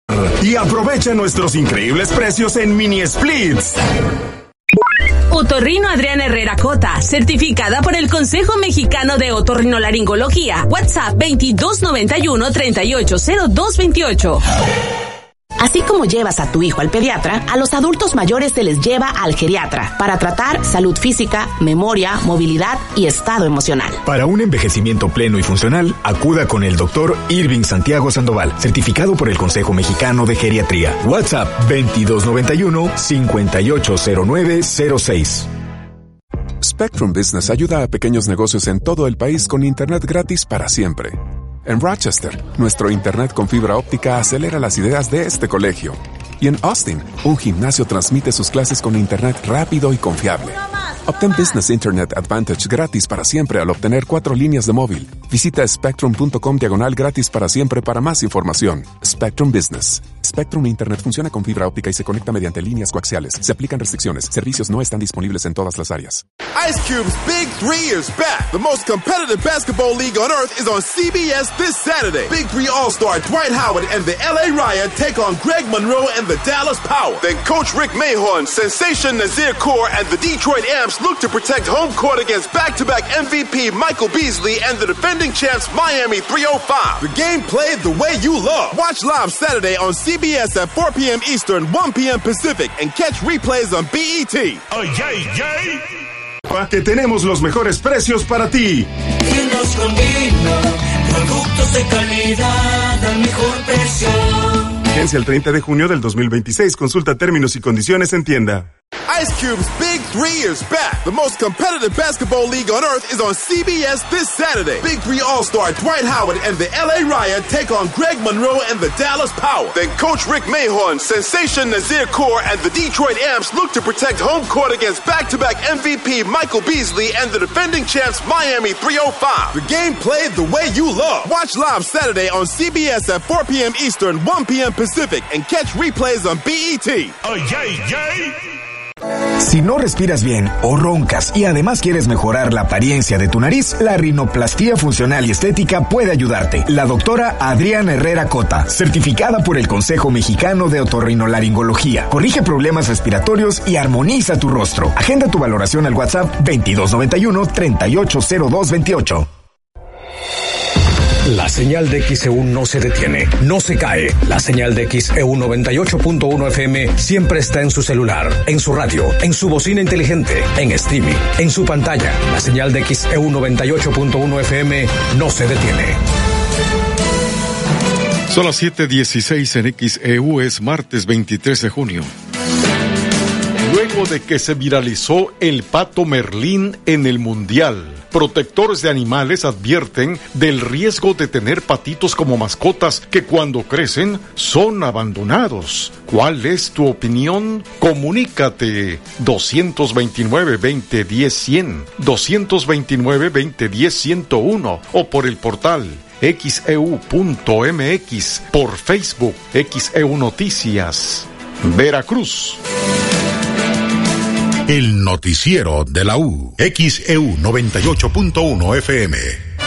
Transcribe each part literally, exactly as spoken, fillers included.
Y aprovecha nuestros increíbles precios en mini splits. Otorrino Adriana Herrera Cota, certificada por el Consejo Mexicano de Otorrinolaringología. WhatsApp veintidós noventa y uno, treinta y ocho cero dos veintiocho. Así como llevas a tu hijo al pediatra, a los adultos mayores se les lleva al geriatra para tratar salud física, memoria, movilidad y estado emocional. Para un envejecimiento pleno y funcional, acuda con el doctor Irving Santiago Sandoval, certificado por el Consejo Mexicano de Geriatría. WhatsApp veintidós noventa y uno, cincuenta y ocho cero nueve cero seis. Spectrum Business ayuda a pequeños negocios en todo el país con internet gratis para siempre. En Rochester, nuestro internet con fibra óptica acelera las ideas de este colegio. Y en Austin, un gimnasio transmite sus clases con internet rápido y confiable. Obtén Business Internet Advantage gratis para siempre al obtener cuatro líneas de móvil. Visita spectrum.com diagonal gratis para siempre para más información. Spectrum Business. Spectrum Internet funciona con fibra óptica y se conecta mediante líneas coaxiales. Se aplican restricciones. Servicios no están disponibles en todas las áreas. Ice Cube's Big Three is back. The most competitive basketball league on earth is on C B S this Saturday. Big Three All-Star Dwight Howard and the L A Riot take on Greg Monroe and the Dallas Power. Then Coach Rick Mahorn, Sensation Nazir Kaur, and the Detroit Amps look to protect home court against back-to-back M V P Michael Beasley and the defending champs Miami three oh five. The game played the way you love. Watch live Saturday on C B S at four p.m. Eastern, one p.m. Pacific, and catch replays on B E T. Oh, yay, yay. Que tenemos los mejores precios para ti. Tiendas Combina, productos de calidad al mejor precio. Vigencia el treinta de junio del dos mil veintiséis. Consulta términos y condiciones en tienda. Ice Cube's Big Three is back. The most competitive basketball league on earth is on C B S this Saturday. Big Three All-Star Dwight Howard and the L A Riot take on Greg Monroe and the Dallas Power. Then Coach Rick Mahorn, Sensation Nazir Kaur, and the Detroit Amps look to protect home court against back-to-back M V P Michael Beasley and the defending champs Miami three oh five. The game played the way you love. Watch live Saturday on C B S at four p.m. Eastern, one p.m. Pacific, and catch replays on B E T. Oh, yay, yay. Si no respiras bien o roncas y además quieres mejorar la apariencia de tu nariz, la rinoplastia funcional y estética puede ayudarte. La doctora Adriana Herrera Cota, certificada por el Consejo Mexicano de Otorrinolaringología. Corrige problemas respiratorios y armoniza tu rostro. Agenda tu valoración al WhatsApp veintidós noventa y uno, treinta y ocho cero dos veintiocho. La señal de X E U no se detiene, no se cae. La señal de X E U noventa y ocho punto uno F M siempre está en su celular, en su radio, en su bocina inteligente, en streaming, en su pantalla. La señal de X E U noventa y ocho punto uno F M no se detiene. Son las siete dieciséis en X E U, es martes veintitrés de junio. Luego de que se viralizó el pato Merlín en el Mundial, protectores de animales advierten del riesgo de tener patitos como mascotas que cuando crecen son abandonados. ¿Cuál es tu opinión? Comunícate doscientos veintinueve, veinte diez, cien, doscientos veintinueve, veinte diez, ciento uno o por el portal X E U punto M X, por Facebook X E U Noticias, Veracruz. El noticiero de la U, X E U noventa y ocho punto uno F M.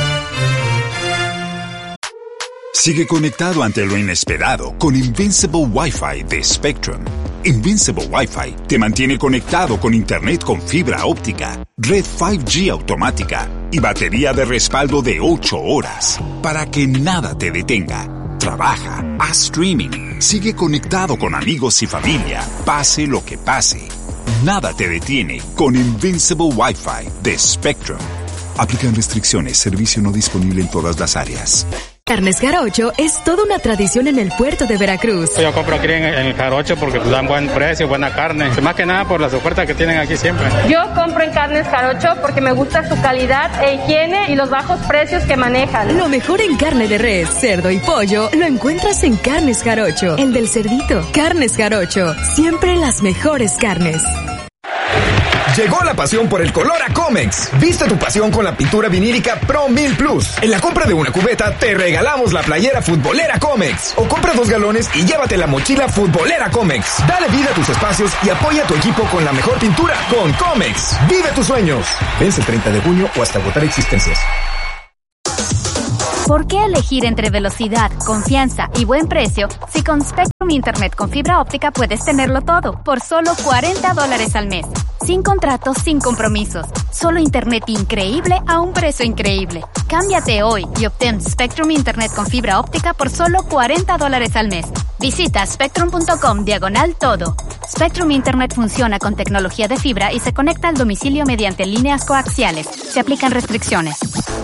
Sigue conectado ante lo inesperado con Invincible Wi-Fi de Spectrum. Invincible Wi-Fi te mantiene conectado con internet con fibra óptica, red cinco G automática y batería de respaldo de ocho horas para que nada te detenga. Trabaja, haz streaming, sigue conectado con amigos y familia, pase lo que pase. Nada te detiene con Invincible Wi-Fi de Spectrum. Aplican restricciones, servicio no disponible en todas las áreas. Carnes Jarocho es toda una tradición en el puerto de Veracruz. Yo compro aquí en, en el Jarocho porque dan buen precio, buena carne. Más que nada por las ofertas que tienen aquí siempre. Yo compro en Carnes Jarocho porque me gusta su calidad e higiene y los bajos precios que manejan. Lo mejor en carne de res, cerdo y pollo lo encuentras en Carnes Jarocho. El del cerdito. Carnes Jarocho. Siempre las mejores carnes. Llegó la pasión por el color a Comex. Viste tu pasión con la pintura vinílica Pro mil Plus. En la compra de una cubeta te regalamos la playera futbolera Comex. O compra dos galones y llévate la mochila futbolera Comex. Dale vida a tus espacios y apoya a tu equipo con la mejor pintura con Comex. Vive tus sueños. Vence el treinta de junio o hasta agotar existencias. ¿Por qué elegir entre velocidad, confianza y buen precio si con Spectrum Internet con fibra óptica puedes tenerlo todo por solo cuarenta dólares al mes? Sin contratos, sin compromisos. Solo Internet increíble a un precio increíble. Cámbiate hoy y obtén Spectrum Internet con fibra óptica por solo cuarenta dólares al mes. Visita spectrum.com diagonal todo. Spectrum Internet funciona con tecnología de fibra y se conecta al domicilio mediante líneas coaxiales. Se aplican restricciones.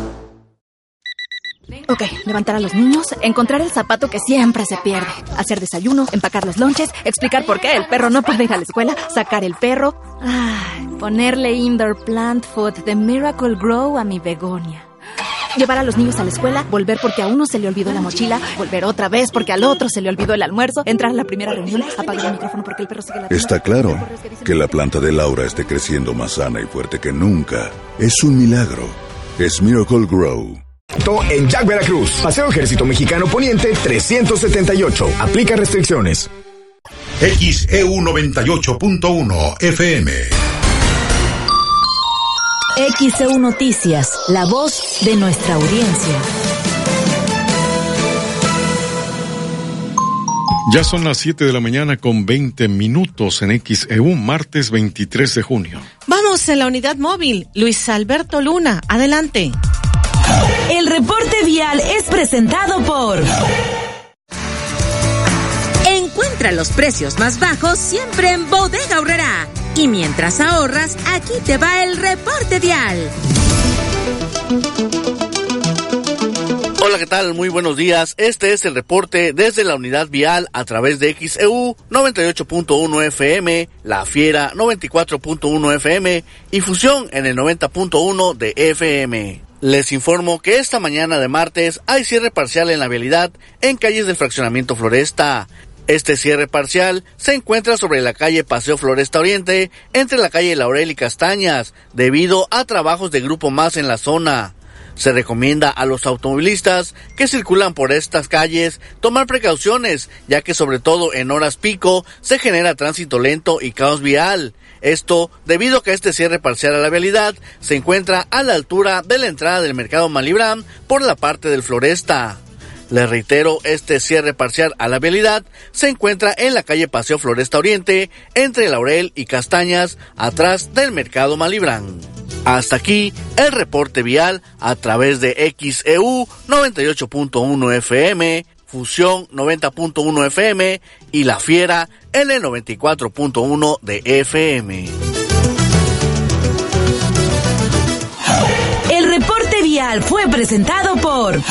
Ok, levantar a los niños, encontrar el zapato que siempre se pierde, hacer desayuno, empacar los lonches, explicar por qué el perro no puede ir a la escuela, sacar el perro, ay, ponerle indoor plant food de Miracle Grow a mi begonia. Llevar a los niños a la escuela, volver porque a uno se le olvidó la mochila, volver otra vez porque al otro se le olvidó el almuerzo, entrar a la primera reunión, apagar el micrófono porque el perro sigue la... Está claro que la planta de Laura esté creciendo más sana y fuerte que nunca. Es un milagro. Es Miracle Grow. En Jack Veracruz, Paseo Ejército Mexicano Poniente trescientos setenta y ocho. Aplica restricciones. X E U noventa y ocho punto uno F M. X E U Noticias, la voz de nuestra audiencia. Ya son las siete de la mañana con veinte minutos en X E U, martes veintitrés de junio. Vamos en la unidad móvil. Luis Alberto Luna, adelante. El reporte vial es presentado por... Encuentra los precios más bajos siempre en Bodega Aurrerá. Y mientras ahorras, aquí te va el reporte vial. Hola, ¿qué tal? Muy buenos días. Este es el reporte desde la unidad vial a través de X E U noventa y ocho punto uno F M, La Fiera noventa y cuatro punto uno F M y Fusión en el noventa punto uno de F M. Les informo que esta mañana de martes hay cierre parcial en la vialidad en calles del fraccionamiento Floresta. Este cierre parcial se encuentra sobre la calle Paseo Floresta Oriente, entre la calle Laurel y Castañas, debido a trabajos de Grupo Más en la zona. Se recomienda a los automovilistas que circulan por estas calles tomar precauciones, ya que sobre todo en horas pico se genera tránsito lento y caos vial. Esto debido a que este cierre parcial a la vialidad se encuentra a la altura de la entrada del Mercado Malibran por la parte del Floresta. Les reitero, este cierre parcial a la vialidad se encuentra en la calle Paseo Floresta Oriente, entre Laurel y Castañas, atrás del Mercado Malibran. Hasta aquí el reporte vial a través de X E U noventa y ocho punto uno F M, Fusión noventa punto uno F M y La Fiera en el noventa y cuatro punto uno de F M. El reporte vial fue presentado por...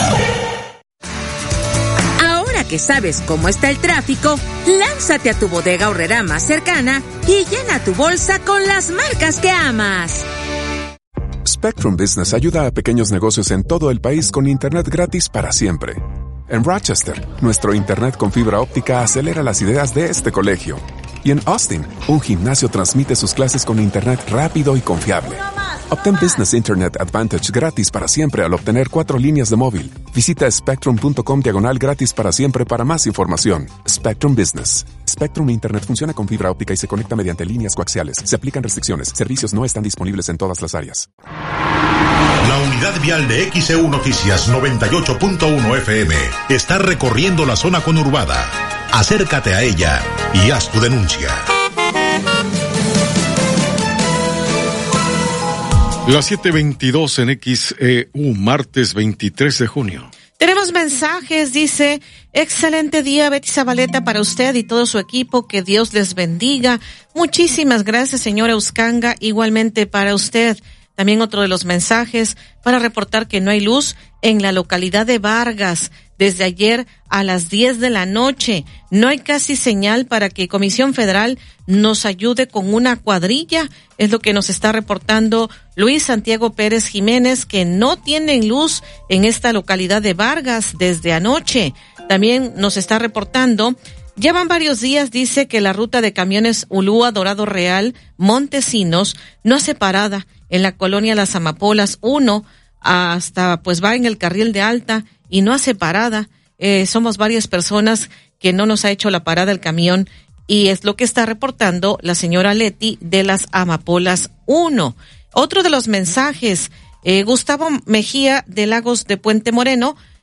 Ahora que sabes cómo está el tráfico, lánzate a tu Bodega Aurrerá más cercana y llena tu bolsa con las marcas que amas. Spectrum Business ayuda a pequeños negocios en todo el país con internet gratis para siempre. En Rochester, nuestro internet con fibra óptica acelera las ideas de este colegio. Y en Austin, un gimnasio transmite sus clases con internet rápido y confiable. Obtén Business Internet Advantage gratis para siempre al obtener cuatro líneas de móvil. Visita spectrum.com diagonal gratis para siempre para más información. Spectrum Business. Spectrum Internet funciona con fibra óptica y se conecta mediante líneas coaxiales. Se aplican restricciones. Servicios no están disponibles en todas las áreas. La unidad vial de X E U Noticias noventa y ocho punto uno F M está recorriendo la zona conurbada. Acércate a ella y haz tu denuncia. Las siete veintidós en X E U, martes veintitrés de junio. Tenemos mensajes, dice, excelente día Betty Zabaleta para usted y todo su equipo, que Dios les bendiga. Muchísimas gracias, señora Uscanga, igualmente para usted. También otro de los mensajes para reportar que no hay luz en la localidad de Vargas desde ayer a las diez de la noche. No hay casi señal para que Comisión Federal nos ayude con una cuadrilla. Es lo que nos está reportando Luis Santiago Pérez Jiménez, que no tienen luz en esta localidad de Vargas desde anoche. También nos está reportando, llevan varios días, dice, que la ruta de camiones Ulúa, Dorado Real, Montesinos no hace parada en la colonia Las Amapolas uno, hasta pues va en el carril de alta y no hace parada. Eh, somos varias personas que no nos ha hecho la parada el camión, y es lo que está reportando la señora Leti de Las Amapolas uno. Otro de los mensajes, eh, Gustavo Mejía de Lagos de Puente Moreno,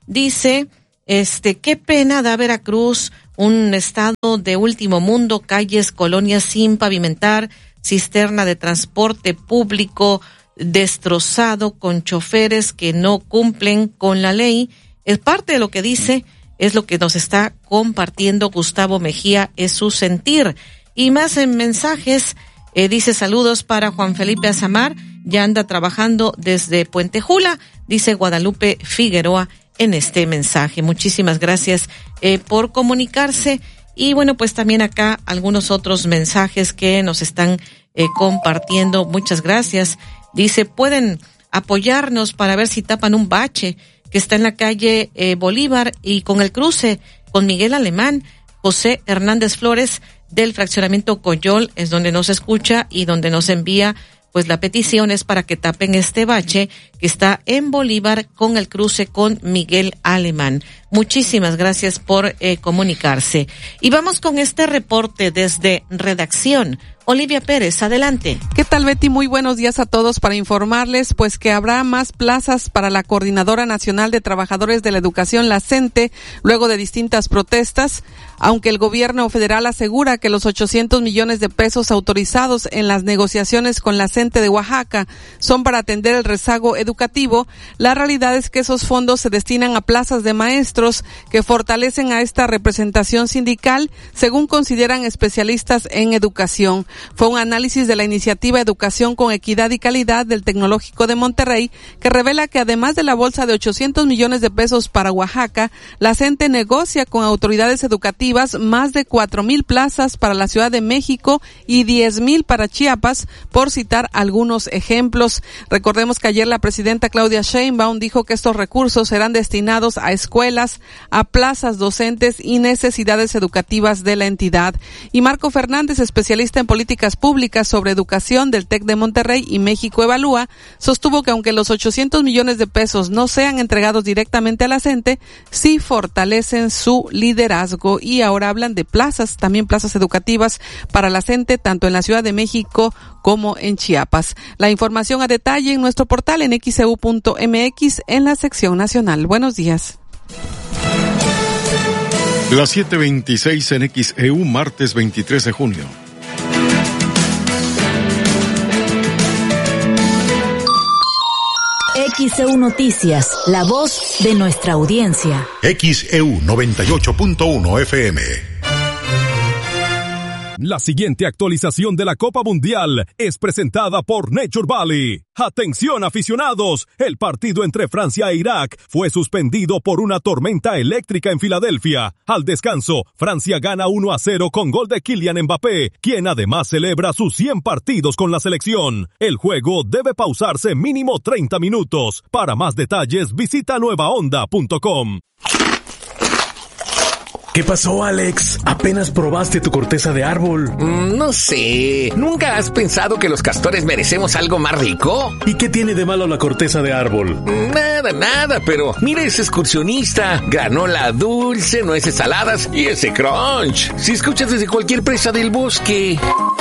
dice, este, qué pena da Veracruz, un estado de último mundo, calles, colonias sin pavimentar, cisterna de transporte público destrozado con choferes que no cumplen con la ley. Es parte de lo que dice, es lo que nos está compartiendo Gustavo Mejía, es su sentir. Y más en mensajes, eh, dice saludos para Juan Felipe Azamar, ya anda trabajando desde Puente Jula, dice Guadalupe Figueroa en este mensaje. Muchísimas gracias eh, por comunicarse. Y bueno, pues también acá algunos otros mensajes que nos están eh, compartiendo. Muchas gracias. Dice, pueden apoyarnos para ver si tapan un bache que está en la calle eh, Bolívar y con el cruce con Miguel Alemán. José Hernández Flores del fraccionamiento Coyol es donde nos escucha y donde nos envía pues la petición es para que tapen este bache que está en Bolívar con el cruce con Miguel Alemán. Muchísimas gracias por eh, comunicarse. Y vamos con este reporte desde redacción. Olivia Pérez, adelante. ¿Qué tal, Betty? Muy buenos días a todos para informarles pues que habrá más plazas para la Coordinadora Nacional de Trabajadores de la Educación, la CENTE, luego de distintas protestas, aunque el gobierno federal asegura que los ochocientos millones de pesos autorizados en las negociaciones con la CENTE de Oaxaca son para atender el rezago educativo. La realidad es que esos fondos se destinan a plazas de maestros que fortalecen a esta representación sindical, según consideran especialistas en educación. Fue un análisis de la iniciativa Educación con Equidad y Calidad del Tecnológico de Monterrey que revela que además de la bolsa de ochocientos millones de pesos para Oaxaca, la CENTE negocia con autoridades educativas más de cuatro mil plazas para la Ciudad de México y diez mil para Chiapas, por citar algunos ejemplos. Recordemos que ayer la presidenta Claudia Sheinbaum dijo que estos recursos serán destinados a escuelas, a plazas docentes y necesidades educativas de la entidad. Y Marco Fernández, especialista en políticas públicas sobre educación del TEC de Monterrey y México Evalúa, sostuvo que aunque los ochocientos millones de pesos no sean entregados directamente a la CENTE, sí fortalecen su liderazgo. Y ahora hablan de plazas, también plazas educativas para la CENTE, tanto en la Ciudad de México como en Chiapas. La información a detalle en nuestro portal en x e u punto m x en la sección nacional. Buenos días. Las siete veintiséis en X E U, martes veintitrés de junio. X E U Noticias, la voz de nuestra audiencia. X E U noventa y ocho punto uno F M. La siguiente actualización de la Copa Mundial es presentada por Nature Valley. ¡Atención, aficionados! El partido entre Francia e Irak fue suspendido por una tormenta eléctrica en Filadelfia. Al descanso, Francia gana uno a cero con gol de Kylian Mbappé, quien además celebra sus cien partidos con la selección. El juego debe pausarse mínimo treinta minutos. Para más detalles, visita nueva onda punto com. ¿Qué pasó, Alex? Apenas probaste tu corteza de árbol. Mm, no sé. ¿Nunca has pensado que los castores merecemos algo más rico? ¿Y qué tiene de malo la corteza de árbol? Nada, nada, pero mira ese excursionista. Granola dulce, nueces saladas y ese crunch. Si escuchas desde cualquier presa del bosque.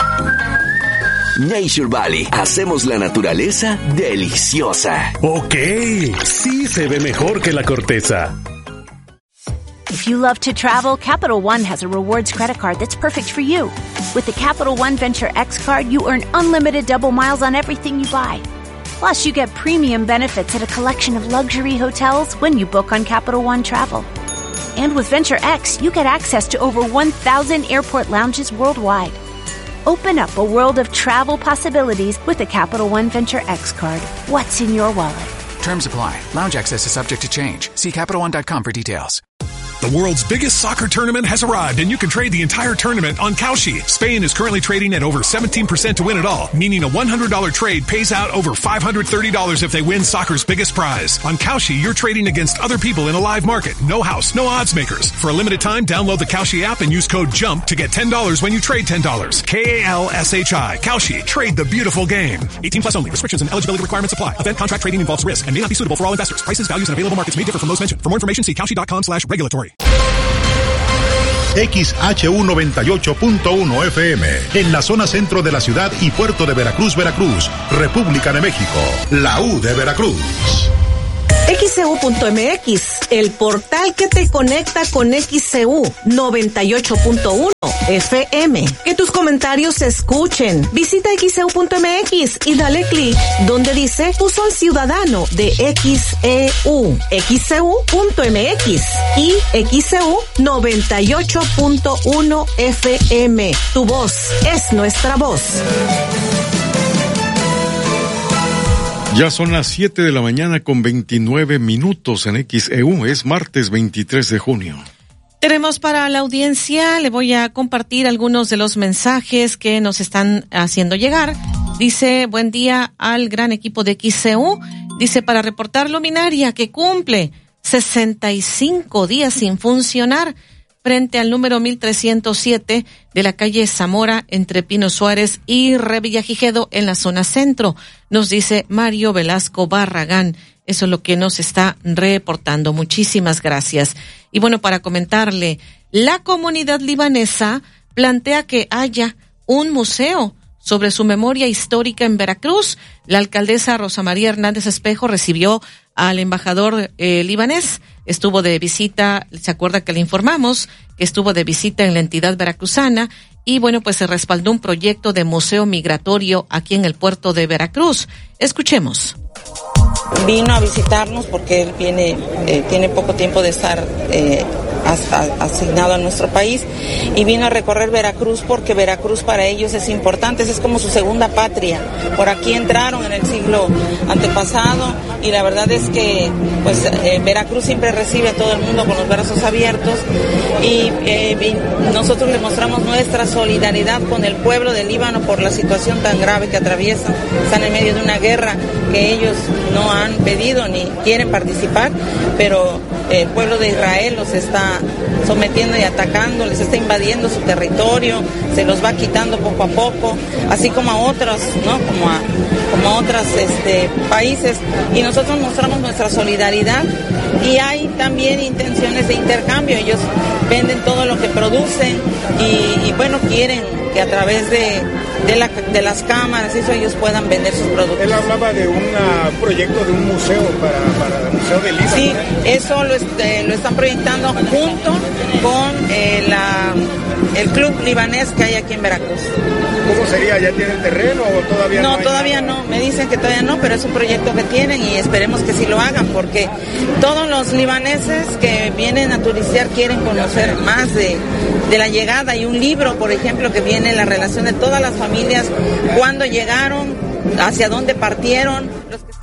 Nature Valley. Hacemos la naturaleza deliciosa. Ok. Sí se ve mejor que la corteza. If you love to travel, Capital One has a rewards credit card that's perfect for you. With the Capital One Venture X card, you earn unlimited double miles on everything you buy. Plus, you get premium benefits at a collection of luxury hotels when you book on Capital One Travel. And with Venture X, you get access to over one thousand airport lounges worldwide. Open up a world of travel possibilities with the Capital One Venture X card. What's in your wallet? Terms apply. Lounge access is subject to change. See Capital One dot com for details. The world's biggest soccer tournament has arrived, and you can trade the entire tournament on Kalshi. Spain is currently trading at over seventeen percent to win it all, meaning a one hundred dollars trade pays out over five hundred thirty dollars if they win soccer's biggest prize. On Kalshi, you're trading against other people in a live market. No house, no odds makers. For a limited time, download the Kalshi app and use code JUMP to get ten dollars when you trade ten dollars. K A L S H I. Kalshi. Trade the beautiful game. eighteen plus only. Restrictions and eligibility requirements apply. Event contract trading involves risk and may not be suitable for all investors. Prices, values, and available markets may differ from those mentioned. For more information, see kalshi dot com slash regulatory. X H U noventa y ocho punto uno F M, en la zona centro de la ciudad y puerto de Veracruz, Veracruz, República de México, la U de Veracruz. X C U punto M X, el portal que te conecta con X C U noventa y ocho punto uno F M. Que tus comentarios se escuchen. Visita X C U punto M X y dale clic donde dice Buzón Ciudadano de X E U. X C U punto M X y X C U noventa y ocho punto uno F M. Tu voz es nuestra voz. Ya son las siete de la mañana con veintinueve minutos en X E U. Es martes veintitrés de junio. Tenemos para la audiencia, le voy a compartir algunos de los mensajes que nos están haciendo llegar. Dice, buen día al gran equipo de X C U. Dice, para reportar luminaria que cumple sesenta y cinco días sin funcionar frente al número mil trescientos siete de la calle Zamora entre Pino Suárez y Revillagigedo en la zona centro. Nos dice Mario Velasco Barragán. Eso es lo que nos está reportando. Muchísimas gracias. Y bueno, para comentarle, la comunidad libanesa plantea que haya un museo sobre su memoria histórica en Veracruz. La alcaldesa Rosa María Hernández Espejo recibió al embajador eh, libanés. Estuvo de visita, se acuerda que le informamos que estuvo de visita en la entidad veracruzana y bueno, pues se respaldó un proyecto de museo migratorio aquí en el puerto de Veracruz. Escuchemos. Vino a visitarnos porque él viene, eh, tiene poco tiempo de estar eh, asignado a nuestro país y vino a recorrer Veracruz porque Veracruz para ellos es importante, es como su segunda patria. Por aquí entraron en el siglo antepasado y la verdad es que pues eh, Veracruz siempre recibe a todo el mundo con los brazos abiertos y eh, nosotros le mostramos nuestra solidaridad con el pueblo del Líbano por la situación tan grave que atraviesan. Están en medio de una guerra que ellos no han pedido ni quieren participar, pero el pueblo de Israel los está sometiendo y atacando, les está invadiendo su territorio, se los va quitando poco a poco, así como a otros, ¿no? Como a, como a otros este, países, y nosotros mostramos nuestra solidaridad y hay también intenciones de intercambio. Ellos venden todo lo que producen y, y bueno, quieren que a través de, de, la, de las cámaras eso ellos puedan vender sus productos. Él hablaba de un proyecto de un museo para, para el Museo del Líbano. Sí, eso lo, este, lo están proyectando junto con eh, la, el club libanés que hay aquí en Veracruz. ¿Cómo sería? ¿Ya tienen terreno o todavía no? No, hay todavía nada? no. Me dicen que todavía no, pero es un proyecto que tienen y esperemos que sí lo hagan, porque todos los libaneses que vienen a turistear quieren conocer más de, de la llegada. Y un libro, por ejemplo, que viene la relación de todas las familias, cuándo llegaron, hacia dónde partieron. Los que...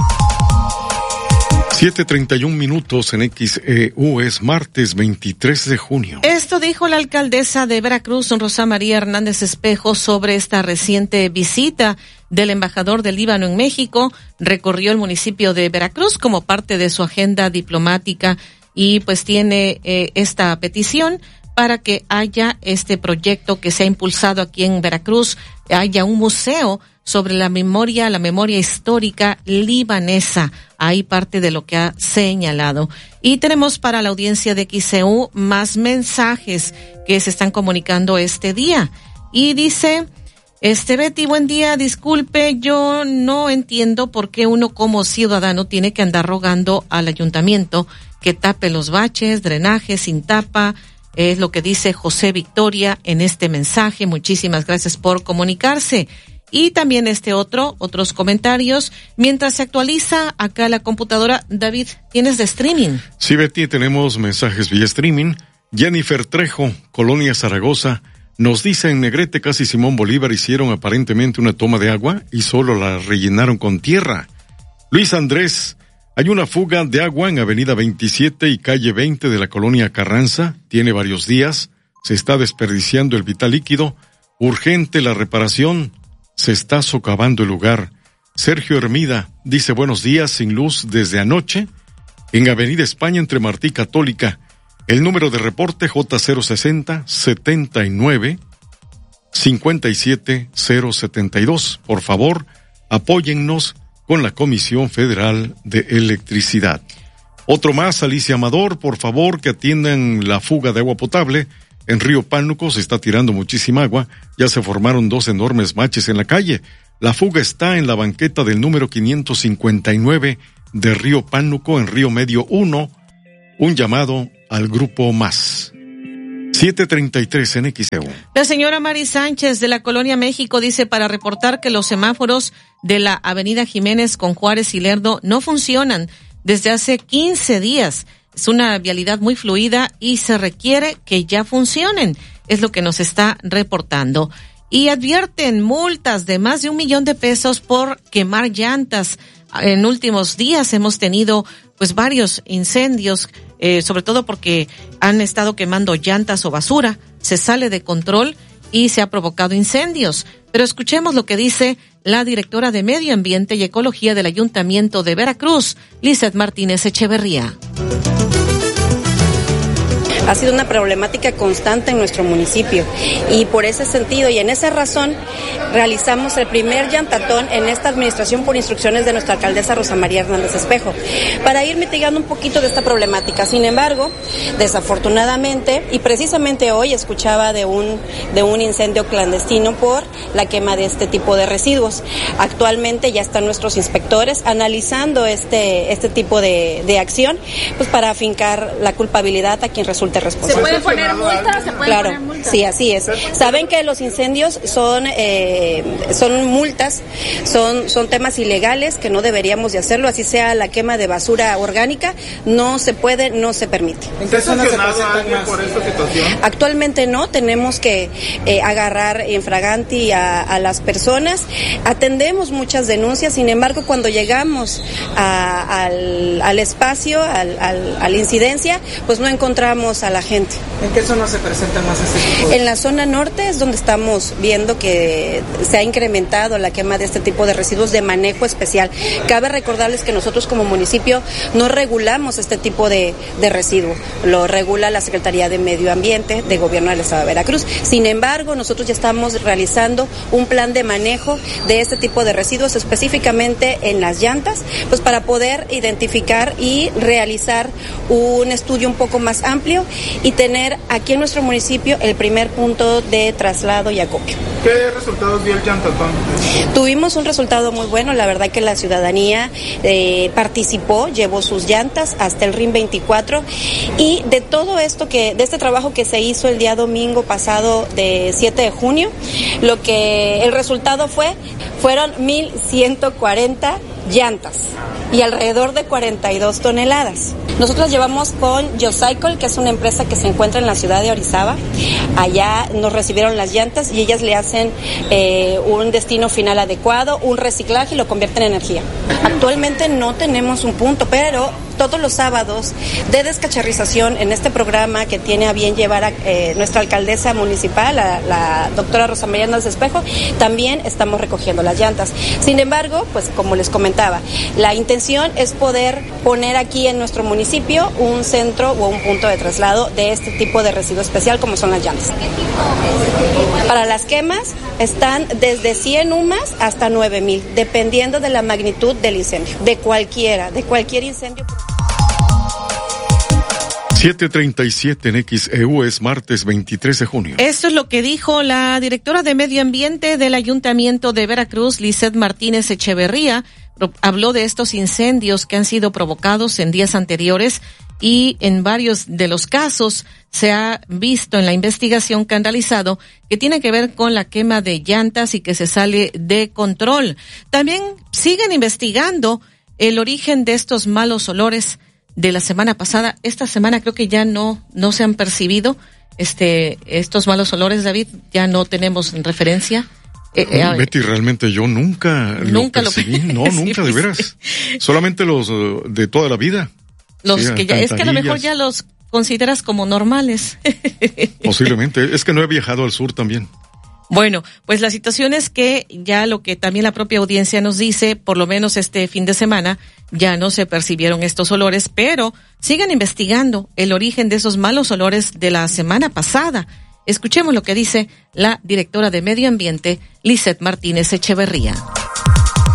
siete treinta y un minutos en X E U, es martes veintitrés de junio. Esto dijo la alcaldesa de Veracruz, Rosa María Hernández Espejo, sobre esta reciente visita del embajador del Líbano en México. Recorrió el municipio de Veracruz como parte de su agenda diplomática y pues tiene eh, esta petición para que haya este proyecto que se ha impulsado aquí en Veracruz, haya un museo sobre la memoria, la memoria histórica libanesa. Ahí parte de lo que ha señalado. Y tenemos para la audiencia de X C U más mensajes que se están comunicando este día. Y dice, este Betty, buen día, disculpe, yo no entiendo por qué uno como ciudadano tiene que andar rogando al ayuntamiento que tape los baches, drenajes sin tapa. Es lo que dice José Victoria en este mensaje. Muchísimas gracias por comunicarse. Y también este otro, otros comentarios. Mientras se actualiza acá la computadora, David, ¿tienes de streaming? Sí, Betty, tenemos mensajes vía streaming. Jennifer Trejo, Colonia Zaragoza, nos dice: en Negrete, casi Simón Bolívar, hicieron aparentemente una toma de agua y solo la rellenaron con tierra. Luis Andrés, hay una fuga de agua en Avenida veintisiete y Calle veinte de la Colonia Carranza. Tiene varios días. Se está desperdiciando el vital líquido. Urgente la reparación. Se está socavando el lugar. Sergio Hermida dice: buenos días, sin luz desde anoche. En Avenida España entre Martí y Católica. El número de reporte J cero sesenta setenta y nueve cincuenta y siete cero setenta y dos. Por favor, apóyennos con la Comisión Federal de Electricidad. Otro más, Alicia Amador, por favor, que atiendan la fuga de agua potable. En Río Pánuco se está tirando muchísima agua, ya se formaron dos enormes baches en la calle. La fuga está en la banqueta del número quinientos cincuenta y nueve de Río Pánuco en Río Medio uno, un llamado al Grupo Más. siete treinta y tres en X E U. La señora Mari Sánchez de la Colonia México dice para reportar que los semáforos de la Avenida Jiménez con Juárez y Lerdo no funcionan desde hace quince días. Es una vialidad muy fluida y se requiere que ya funcionen. Es lo que nos está reportando. Y advierten multas de más de un millón de pesos por quemar llantas. En últimos días hemos tenido pues varios incendios, eh, sobre todo porque han estado quemando llantas o basura. Se sale de control y se ha provocado incendios. Pero escuchemos lo que dice la directora de Medio Ambiente y Ecología del Ayuntamiento de Veracruz, Lizeth Martínez Echeverría. Ha sido una problemática constante en nuestro municipio y por ese sentido y en esa razón realizamos el primer llantatón en esta administración por instrucciones de nuestra alcaldesa Rosa María Hernández Espejo para ir mitigando un poquito de esta problemática. Sin embargo, desafortunadamente y precisamente hoy escuchaba de un de un incendio clandestino por la quema de este tipo de residuos. Actualmente ya están nuestros inspectores analizando este este tipo de, de acción pues para afincar la culpabilidad a quien resulte responsable. ¿Se pueden poner multas? ¿Se pueden claro, poner multas? Sí, así es. Saben que los incendios son eh, son multas, son son temas ilegales que no deberíamos de hacerlo, así sea la quema de basura orgánica, no se puede, no se permite. ¿En qué sancionado a alguien por esta situación? Actualmente no, tenemos que eh, agarrar en fraganti a, a las personas, atendemos muchas denuncias, sin embargo cuando llegamos a, al, al espacio, al, al, a la incidencia, pues no encontramos a la gente. ¿En qué zona se presenta más este tipo de... En la zona norte es donde estamos viendo que se ha incrementado la quema de este tipo de residuos de manejo especial. Cabe recordarles que nosotros como municipio no regulamos este tipo de, de residuo, lo regula la Secretaría de Medio Ambiente de Gobierno del Estado de Veracruz. Sin embargo, nosotros ya estamos realizando un plan de manejo de este tipo de residuos, específicamente en las llantas, pues para poder identificar y realizar un estudio un poco más amplio y tener aquí en nuestro municipio el primer punto de traslado y acopio. ¿Qué resultados dio el llantatón? Tuvimos un resultado muy bueno, la verdad que la ciudadanía eh, participó, llevó sus llantas hasta el R I M veinticuatro y de todo esto que, de este trabajo que se hizo el día domingo pasado de siete de junio, lo que el resultado fue, fueron mil ciento cuarenta llantas y alrededor de cuarenta y dos toneladas. Nosotros llevamos con Geocycle, que es una empresa que se encuentra en la ciudad de Orizaba. Allá nos recibieron las llantas y ellas le hacen eh, un destino final adecuado, un reciclaje y lo convierten en energía. Actualmente no tenemos un punto, pero todos los sábados de descacharrización en este programa que tiene a bien llevar a eh, nuestra alcaldesa municipal, la, la doctora Rosa María Hernández Espejo, también estamos recogiendo las llantas. Sin embargo, pues como les comentaba, la intención es poder poner aquí en nuestro municipio un centro o un punto de traslado de este tipo de residuo especial como son las llantas. Para las quemas están desde cien humas hasta nueve mil, dependiendo de la magnitud del incendio, de cualquiera, de cualquier incendio. siete treinta y siete en X E U, es martes veintitrés de junio. Esto es lo que dijo la directora de Medio Ambiente del Ayuntamiento de Veracruz, Lizeth Martínez Echeverría. Habló de estos incendios que han sido provocados en días anteriores y en varios de los casos se ha visto en la investigación que han realizado que tiene que ver con la quema de llantas y que se sale de control. También siguen investigando el origen de estos malos olores de la semana pasada. Esta semana creo que ya no no se han percibido este estos malos olores, David, ya no tenemos referencia. Eh, eh, Betty, realmente yo nunca, nunca lo percibí, lo... no, nunca, de veras. Solamente los uh, de toda la vida. Los sí, que ya, es que a lo mejor ya los consideras como normales. Posiblemente, es que no he viajado al sur también. Bueno, pues la situación es que ya lo que también la propia audiencia nos dice, por lo menos este fin de semana, ya no se percibieron estos olores, pero sigan investigando el origen de esos malos olores de la semana pasada. Escuchemos lo que dice la directora de Medio Ambiente, Lizeth Martínez Echeverría.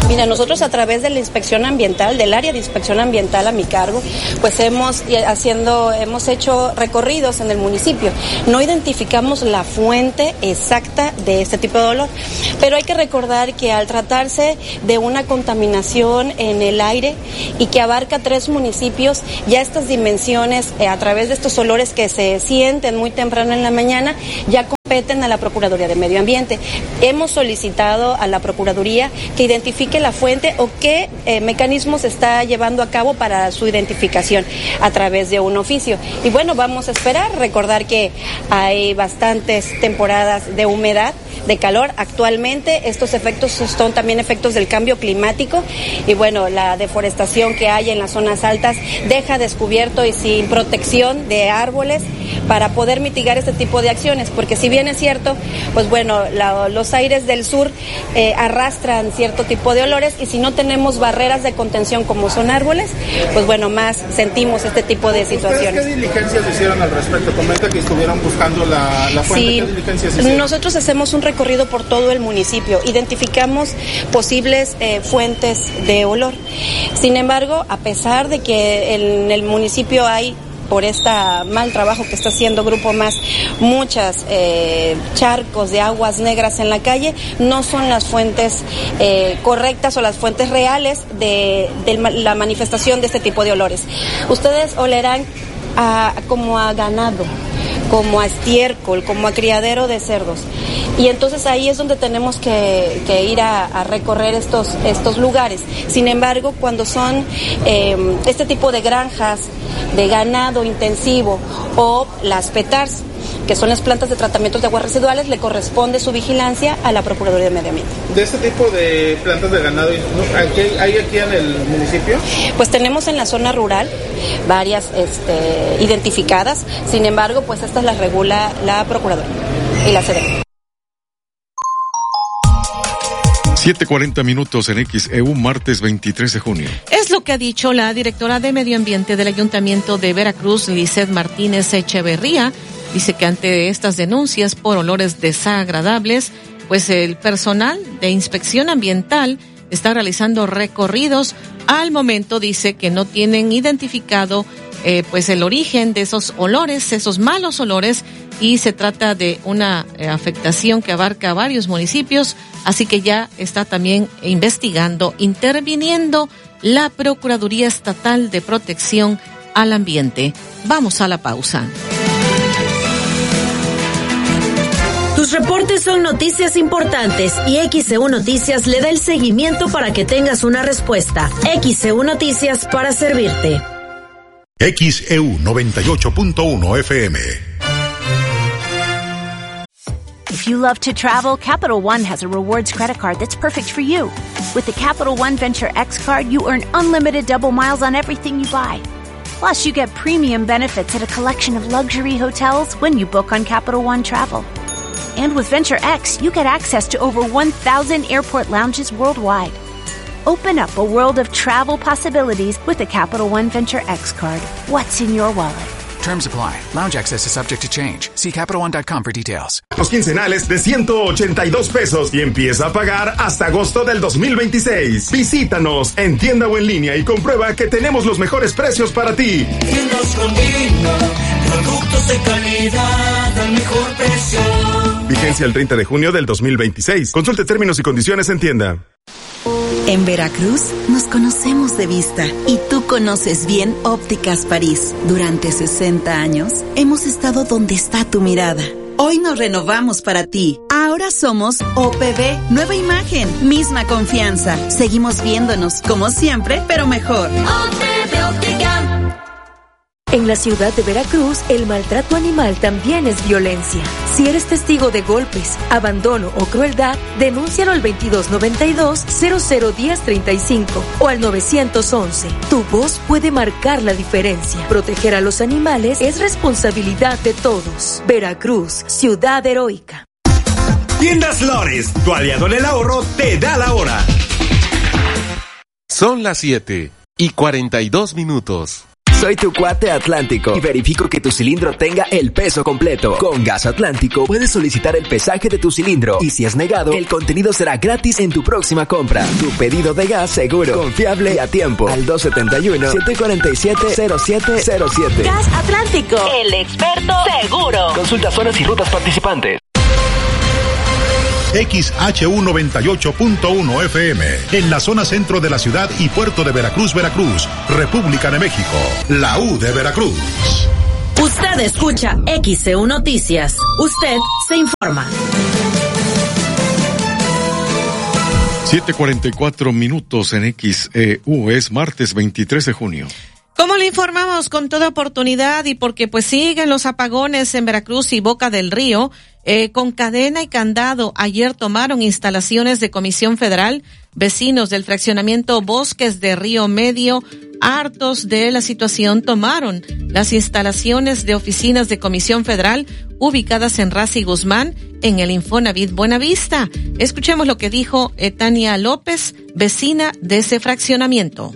Mira, nosotros a través de la inspección ambiental, del área de inspección ambiental a mi cargo, pues hemos haciendo, hemos hecho recorridos en el municipio. No identificamos la fuente exacta de este tipo de olor, pero hay que recordar que al tratarse de una contaminación en el aire y que abarca tres municipios, ya estas dimensiones, eh, a través de estos olores que se sienten muy temprano en la mañana, ya competen a la Procuraduría de Medio Ambiente. Hemos solicitado a la Procuraduría que identifique la fuente o qué eh, mecanismos está llevando a cabo para su identificación a través de un oficio. Y bueno, vamos a esperar, recordar que hay bastantes temporadas de humedad, de calor. Actualmente estos efectos son también efectos del cambio climático y bueno, la deforestación que hay en las zonas altas deja descubierto y sin protección de árboles para poder mitigar este tipo de acciones, porque si bien es cierto, pues bueno, la, los aires del sur eh, arrastran cierto tipo de olores y si no tenemos barreras de contención como son árboles, pues bueno, más sentimos este tipo de situaciones. ¿Qué diligencias hicieron al respecto? Comenta que estuvieron buscando la, la fuente. Sí, ¿qué diligencias hicieron? Nosotros hacemos un recorrido por todo el municipio, identificamos posibles eh, fuentes de olor. Sin embargo, a pesar de que en el municipio hay, por este mal trabajo que está haciendo Grupo Más, muchas eh, charcos de aguas negras en la calle, no son las fuentes eh, correctas o las fuentes reales de, de la manifestación de este tipo de olores. Ustedes olerán a, como a ganado, como a estiércol, como a criadero de cerdos. Y entonces ahí es donde tenemos que, que ir a, a recorrer estos, estos lugares. Sin embargo, cuando son eh, este tipo de granjas de ganado intensivo o las P E T A Rs, que son las plantas de tratamiento de aguas residuales, le corresponde su vigilancia a la Procuraduría de Medio Ambiente. ¿De este tipo de plantas de ganado hay aquí en el municipio? Pues tenemos en la zona rural varias este, identificadas, sin embargo, pues estas las regula la Procuraduría y la C D M. siete cuarenta minutos en X E U, martes veintitrés de junio. Es lo que ha dicho la directora de Medio Ambiente del Ayuntamiento de Veracruz, Lizeth Martínez Echeverría. Dice que ante estas denuncias por olores desagradables, pues el personal de inspección ambiental está realizando recorridos. Al momento dice que no tienen identificado eh, pues el origen de esos olores, esos malos olores, y se trata de una eh, afectación que abarca varios municipios, así que ya está también investigando, interviniendo la Procuraduría Estatal de Protección al Ambiente. Vamos a la pausa. Tus reportes son noticias importantes y X E U Noticias le da el seguimiento para que tengas una respuesta. X E U Noticias para servirte. X E U noventa y ocho punto uno F M. If you love to travel, Capital One has a rewards credit card that's perfect for you. With the Capital One Venture X card, you earn unlimited double miles on everything you buy. Plus, you get premium benefits at a collection of luxury hotels when you book on Capital One Travel. And with Venture X, you get access to over one thousand airport lounges worldwide. Open up a world of travel possibilities with the Capital One Venture X card. What's in your wallet? Terms apply. Lounge access is subject to change. See Capital One dot com for details. Los quincenales de ciento ochenta y dos pesos y empieza a pagar hasta agosto del dos mil veintiséis. Visítanos en tienda o en línea y comprueba que tenemos los mejores precios para ti. Tiendas Conmigo, productos de calidad al mejor precio. Vigencia el treinta de junio del dos mil veintiséis. Consulte términos y condiciones en tienda. En Veracruz nos conocemos de vista y tú conoces bien Ópticas París. Durante sesenta años hemos estado donde está tu mirada. Hoy nos renovamos para ti. Ahora somos O P B, nueva imagen, misma confianza. Seguimos viéndonos como siempre, pero mejor. O P B Óptica. En la ciudad de Veracruz, el maltrato animal también es violencia. Si eres testigo de golpes, abandono o crueldad, denúncialo al veintidós noventa y dos, cero cero diez treinta y cinco o al nueve once. Tu voz puede marcar la diferencia. Proteger a los animales es responsabilidad de todos. Veracruz, ciudad heroica. Tiendas Lores, tu aliado en el ahorro, te da la hora. Son las siete y cuarenta y dos minutos. Soy tu cuate Atlántico y verifico que tu cilindro tenga el peso completo. Con Gas Atlántico puedes solicitar el pesaje de tu cilindro y si es negado, el contenido será gratis en tu próxima compra. Tu pedido de gas seguro, confiable y a tiempo. Al dos siete uno, siete cuatro siete, cero siete cero siete. Gas Atlántico, el experto seguro. Consulta zonas y rutas participantes. X H U noventa y ocho punto uno F M, en la zona centro de la ciudad y puerto de Veracruz, Veracruz, República de México, la U de Veracruz. Usted escucha X C U Noticias. Usted se informa. siete cuarenta y cuatro minutos en X E U, es martes veintitrés de junio. Como le informamos con toda oportunidad y porque pues siguen los apagones en Veracruz y Boca del Río, eh, con cadena y candado, ayer tomaron instalaciones de Comisión Federal, vecinos del fraccionamiento Bosques de Río Medio, hartos de la situación, tomaron las instalaciones de oficinas de Comisión Federal ubicadas en Raza y Guzmán, en el Infonavit Buenavista. Escuchemos lo que dijo Tania López, vecina de ese fraccionamiento.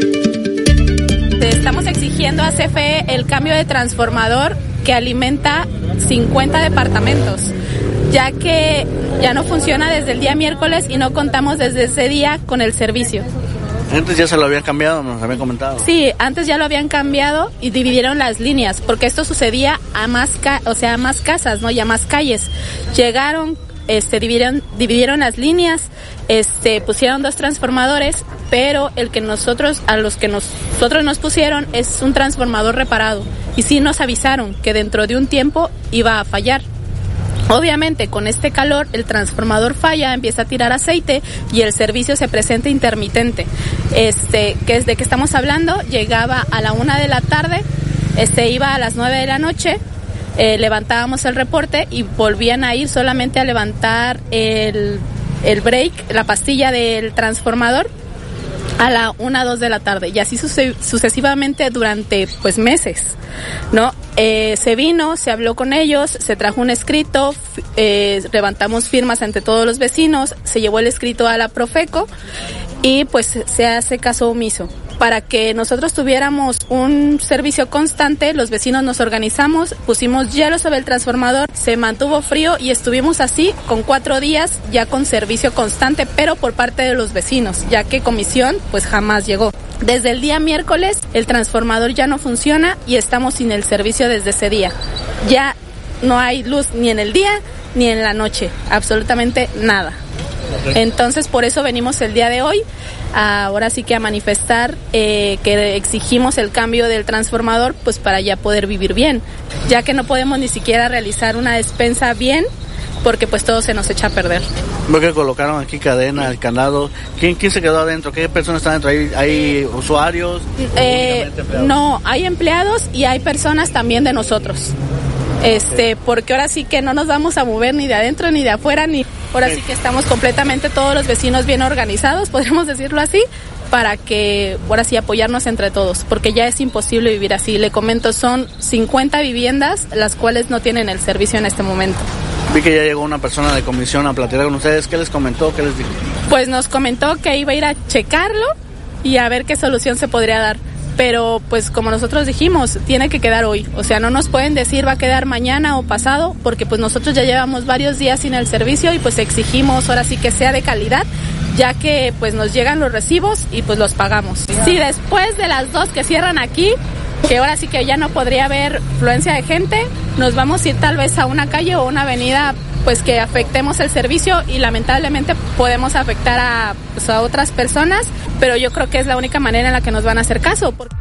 Estamos exigiendo a C F E el cambio de transformador que alimenta cincuenta departamentos, ya que ya no funciona desde el día miércoles y no contamos desde ese día con el servicio. Antes ya se lo habían cambiado, nos habían comentado. Sí, antes ya lo habían cambiado y dividieron las líneas, porque esto sucedía a más, ca- o sea, a más casas, ¿no? Y a más calles. Llegaron, este, dividieron, dividieron las líneas, este, pusieron dos transformadores, pero el que nosotros, a los que nosotros nos pusieron es un transformador reparado. Y sí nos avisaron que dentro de un tiempo iba a fallar. Obviamente con este calor el transformador falla, empieza a tirar aceite y el servicio se presenta intermitente. Este, que es de que estamos hablando, llegaba a la una de la tarde, este iba a las nueve de la noche, eh, levantábamos el reporte y volvían a ir solamente a levantar el, el break, la pastilla del transformador a la una, dos de la tarde, y así suce- sucesivamente durante pues meses, ¿no? Eh, se vino, se habló con ellos, se trajo un escrito, f- eh, levantamos firmas ante todos los vecinos, se llevó el escrito a la Profeco y pues se hace caso omiso. Para que nosotros tuviéramos un servicio constante, los vecinos nos organizamos, pusimos hielo sobre el transformador, se mantuvo frío y estuvimos así con cuatro días ya con servicio constante, pero por parte de los vecinos, ya que comisión pues jamás llegó. Desde el día miércoles el transformador ya no funciona y estamos sin el servicio desde ese día. Ya no hay luz ni en el día ni en la noche, absolutamente nada. Entonces por eso venimos el día de hoy, ahora sí que a manifestar eh, que exigimos el cambio del transformador pues para ya poder vivir bien, ya que no podemos ni siquiera realizar una despensa bien porque pues todo se nos echa a perder. Veo que colocaron aquí cadena, el candado. ¿Quién, quién se quedó adentro? ¿Qué personas están adentro? ¿Hay, hay usuarios? Eh, no, hay empleados y hay personas también de nosotros. Este, porque ahora sí que no nos vamos a mover ni de adentro ni de afuera, ni ahora sí que estamos completamente todos los vecinos bien organizados, podríamos decirlo así, para que ahora sí apoyarnos entre todos, porque ya es imposible vivir así. Le comento, son cincuenta viviendas las cuales no tienen el servicio en este momento. Vi que ya llegó una persona de comisión a platicar con ustedes. ¿Qué les comentó? ¿Qué les dijo? Pues nos comentó que iba a ir a checarlo y a ver qué solución se podría dar. Pero pues como nosotros dijimos, tiene que quedar hoy. O sea, no nos pueden decir va a quedar mañana o pasado, porque pues nosotros ya llevamos varios días sin el servicio y pues exigimos ahora sí que sea de calidad, ya que pues nos llegan los recibos y pues los pagamos. Si después de las dos que cierran aquí, que ahora sí que ya no podría haber fluencia de gente, nos vamos a ir tal vez a una calle o una avenida pues que afectemos el servicio y lamentablemente podemos afectar a, pues, a otras personas, pero yo creo que es la única manera en la que nos van a hacer caso. Porque...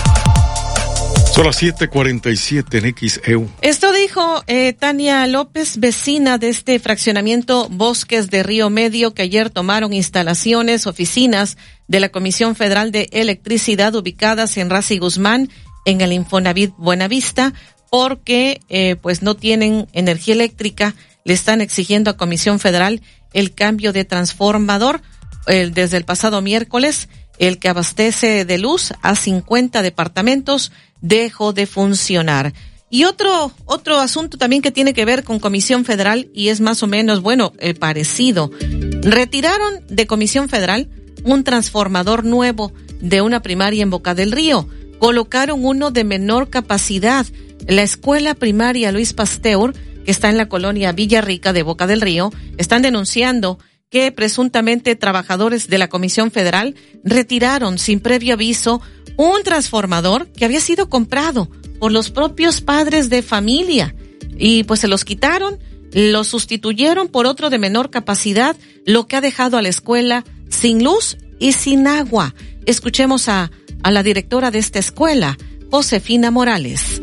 Son las siete cuarenta y siete en X E U. Esto dijo eh, Tania López, vecina de este fraccionamiento Bosques de Río Medio, que ayer tomaron instalaciones, oficinas de la Comisión Federal de Electricidad ubicadas en Raza y Guzmán, en el Infonavit Buenavista, porque eh, pues no tienen energía eléctrica. Le están exigiendo a Comisión Federal el cambio de transformador. El, desde el pasado miércoles, el que abastece de luz a cincuenta departamentos dejó de funcionar. Y otro otro asunto también que tiene que ver con Comisión Federal, y es más o menos, bueno, eh, parecido. Retiraron de Comisión Federal un transformador nuevo de una primaria en Boca del Río. colocaron uno de menor capacidad. La escuela primaria Luis Pasteur, que está en la colonia Villarrica de Boca del Río, están denunciando que presuntamente trabajadores de la Comisión Federal retiraron sin previo aviso un transformador que había sido comprado por los propios padres de familia y pues se los quitaron, lo sustituyeron por otro de menor capacidad, lo que ha dejado a la escuela sin luz y sin agua. Escuchemos a, a la directora de esta escuela, Josefina Morales.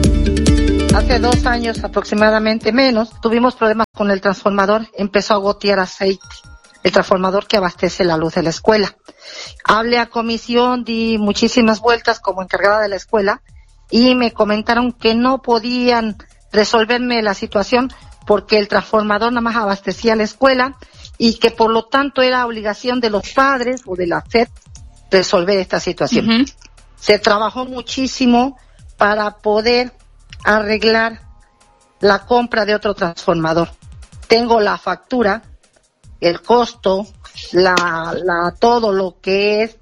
Hace dos años aproximadamente menos, tuvimos problemas con el transformador, empezó a gotear aceite, el transformador que abastece la luz de la escuela. Hablé a comisión, di muchísimas vueltas como encargada de la escuela y me comentaron que no podían resolverme la situación porque el transformador nada más abastecía la escuela y que por lo tanto era obligación de los padres o de la S E D resolver esta situación. Uh-huh. Se trabajó muchísimo para poder arreglar la compra de otro transformador. Tengo la factura, el costo, la, la, todo lo que es,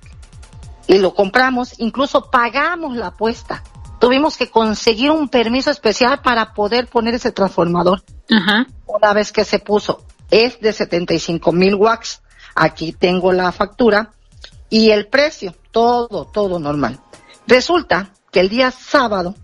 y lo compramos, incluso pagamos la apuesta. Tuvimos que conseguir un permiso especial para poder poner ese transformador. Uh-huh. Una vez que se puso, es de setenta y cinco mil watts. Aquí tengo la factura y el precio, todo, todo normal. Resulta que el día sábado,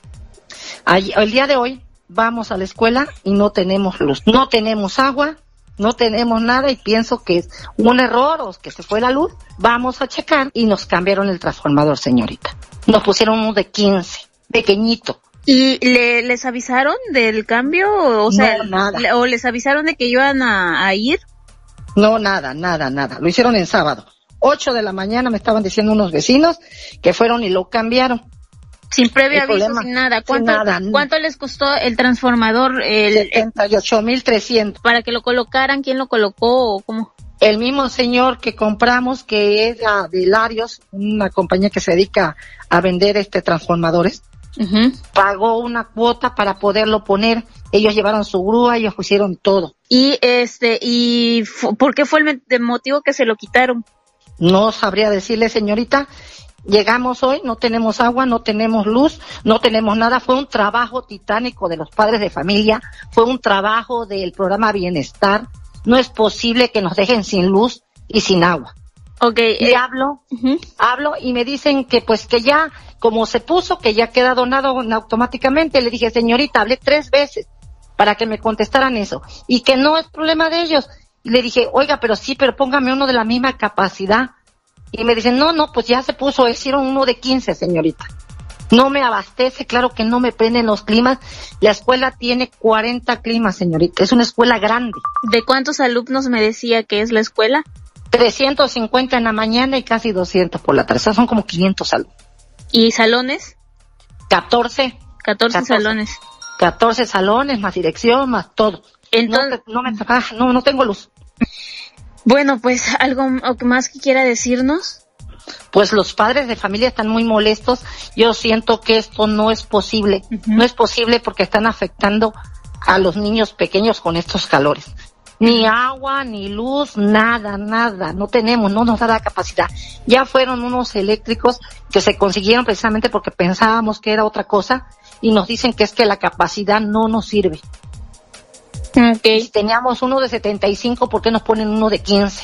el día de hoy, vamos a la escuela y no tenemos luz, no tenemos agua, no tenemos nada y pienso que es un error o que se fue la luz. Vamos a checar y nos cambiaron el transformador, señorita. Nos pusieron uno de quince, pequeñito. ¿Y le, les avisaron del cambio? O sea, no, nada. Le, ¿o les avisaron de que iban a, a ir? No, nada, nada, nada. Lo hicieron en sábado. Ocho de la mañana me estaban diciendo unos vecinos que fueron y lo cambiaron. Sin previo aviso, problema, sin nada. ¿Cuánto, sin nada. ¿Cuánto les costó el transformador? El, setenta y ocho mil trescientos. ¿Para que lo colocaran? ¿Quién lo colocó o cómo? El mismo señor que compramos, que es de Larios, una compañía que se dedica a vender este transformadores, uh-huh. pagó una cuota para poderlo poner. Ellos llevaron su grúa, ellos pusieron todo. ¿Y este y por qué fue el, el motivo que se lo quitaron? No sabría decirle, señorita. Llegamos hoy, no tenemos agua, no tenemos luz, no tenemos nada. Fue un trabajo titánico de los padres de familia, fue un trabajo del programa Bienestar. No es posible que nos dejen sin luz y sin agua. Okay. Y eh, hablo, uh-huh. hablo y me dicen que pues que ya, como se puso, que ya queda donado automáticamente. Le dije, señorita, hablé tres veces para que me contestaran eso y que no es problema de ellos. Y le dije, oiga, pero sí, pero póngame uno de la misma capacidad. Y me dicen, no, no, pues ya se puso, hicieron uno de quince, señorita. No me abastece, claro que no me prenden los climas. La escuela tiene cuarenta climas, señorita. Es una escuela grande. ¿De cuántos alumnos me decía que es la escuela? trescientos cincuenta en la mañana y casi doscientos por la tarde. O sea, son como quinientos alumnos. ¿Y salones? catorce. catorce, catorce salones. catorce salones, más dirección, más todo. Entonces, no, no, me, ah, no, no tengo luz. Bueno, pues, ¿algo más que quiera decirnos? Pues los padres de familia están muy molestos. Yo siento que esto no es posible. Uh-huh. No es posible porque están afectando a los niños pequeños con estos calores. Ni agua, ni luz, nada, nada. No tenemos, no nos da la capacidad. Ya fueron unos eléctricos que se consiguieron precisamente porque pensábamos que era otra cosa y nos dicen que es que la capacidad no nos sirve. Okay. Si teníamos uno de setenta y cinco, ¿por qué nos ponen uno de quince?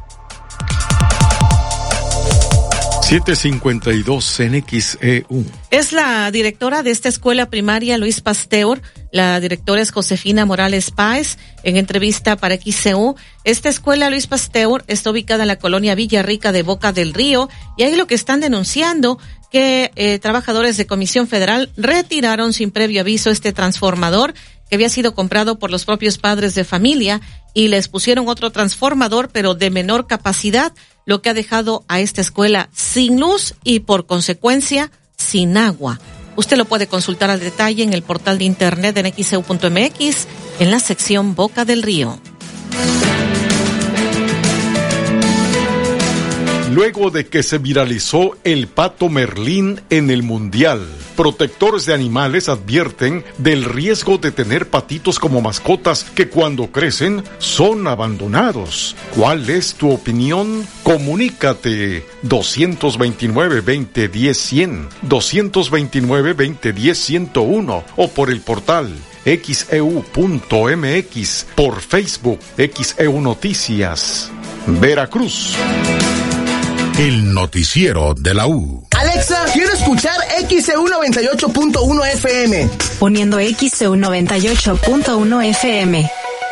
siete cincuenta y dos en X E U. Es la directora de esta escuela primaria Luis Pasteur. La directora es Josefina Morales Páez. En entrevista para X E U, esta escuela Luis Pasteur está ubicada en la colonia Villarrica de Boca del Río y ahí lo que están denunciando que eh, trabajadores de Comisión Federal retiraron sin previo aviso este transformador que había sido comprado por los propios padres de familia y les pusieron otro transformador pero de menor capacidad, lo que ha dejado a esta escuela sin luz y por consecuencia sin agua. Usted lo puede consultar al detalle en el portal de internet en X E U punto M X en la sección Boca del Río. Luego de que se viralizó el pato Merlín en el Mundial, protectores de animales advierten del riesgo de tener patitos como mascotas que cuando crecen son abandonados. ¿Cuál es tu opinión? Comunícate dos veintinueve, veinte, diez, cien, dos veintinueve, veinte, diez, ciento uno o por el portal X E U punto M X, por Facebook X E U Noticias, Veracruz. El noticiero de la U. Alexa, quiero escuchar X E U noventa y ocho punto uno F M. Poniendo X E U noventa y ocho punto uno F M.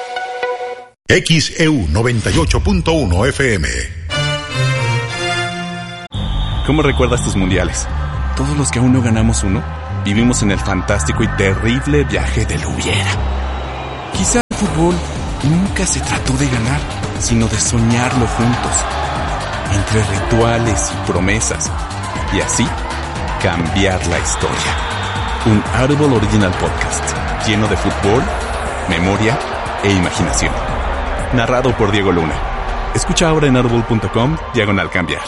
X E U noventa y ocho punto uno F M. ¿Cómo recuerdas tus mundiales? Todos los que aún no ganamos uno, vivimos en el fantástico y terrible viaje del hubiera. Quizá el fútbol nunca se trató de ganar, sino de soñarlo juntos, entre rituales y promesas, y así cambiar la historia. Un Audible Original Podcast, lleno de fútbol, memoria e imaginación. Narrado por Diego Luna. Escucha ahora en audible punto com, diagonal cambiar.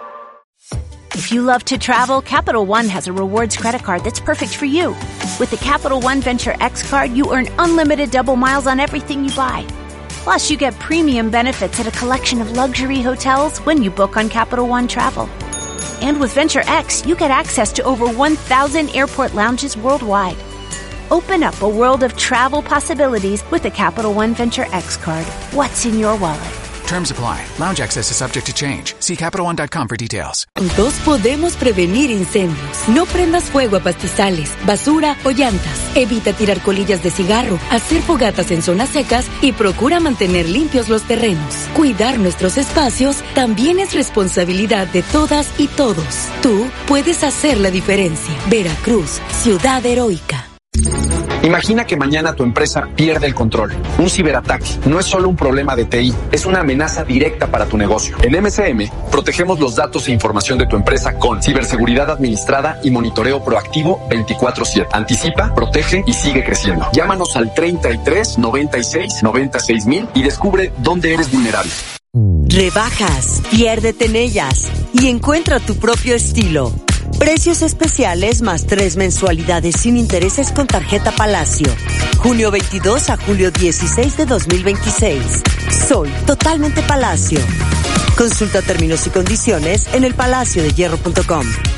If you love to travel, Capital One has a rewards credit card that's perfect for you. With the Capital One Venture X card, you earn unlimited double miles on everything you buy. Plus, you get premium benefits at a collection of luxury hotels when you book on Capital One Travel. And with Venture X, you get access to over one thousand airport lounges worldwide. Open up a world of travel possibilities with the Capital One Venture X card. What's in your wallet? Terms apply. Lounge access is subject to change. See Capital One dot com for details. Juntos podemos prevenir incendios. No prendas fuego a pastizales, basura o llantas. Evita tirar colillas de cigarro, hacer fogatas en zonas secas y procura mantener limpios los terrenos. Cuidar nuestros espacios también es responsabilidad de todas y todos. Tú puedes hacer la diferencia. Veracruz, ciudad heroica. Imagina que mañana tu empresa pierde el control. Un ciberataque no es solo un problema de T I, es una amenaza directa para tu negocio. En M C M, protegemos los datos e información de tu empresa con ciberseguridad administrada y monitoreo proactivo veinticuatro siete. Anticipa, protege y sigue creciendo. Llámanos al treinta y tres, noventa y seis, noventa y seis mil y descubre dónde eres vulnerable. Rebajas, piérdete en ellas y encuentra tu propio estilo. Precios especiales más tres mensualidades sin intereses con tarjeta Palacio. Junio veintidós a julio dieciséis de dos mil veintiséis. Soy totalmente Palacio. Consulta términos y condiciones en el palacio de hierro punto com.